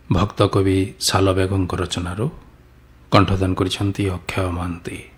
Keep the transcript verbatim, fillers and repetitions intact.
भक्त कवि सालबेगଙ୍କ रचनारू कंठदान करिसेंती अक्षय महांती।